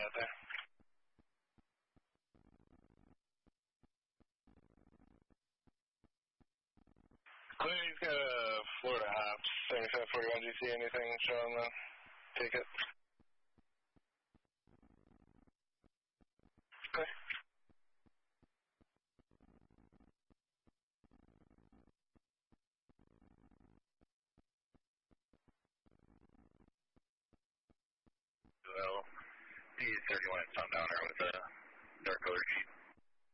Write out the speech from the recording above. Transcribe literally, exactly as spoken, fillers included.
got there. Clear, he's got a Florida Hops, seventy-seven forty-one. Do you see anything showing the ticket?